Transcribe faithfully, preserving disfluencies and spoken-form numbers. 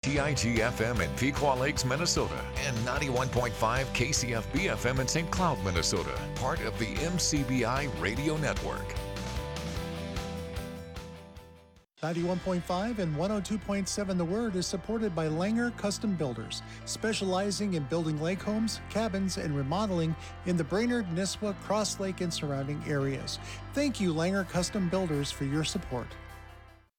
T I G F M in Pequot Lakes, Minnesota, and ninety-one point five K C F B F M in Saint Cloud, Minnesota, part of the M C B I Radio Network. ninety-one point five and one oh two point seven The Word is supported by Langer Custom Builders, specializing in building lake homes, cabins, and remodeling in the Brainerd, Nisswa, Cross Lake, and surrounding areas. Thank you, Langer Custom Builders, for your support.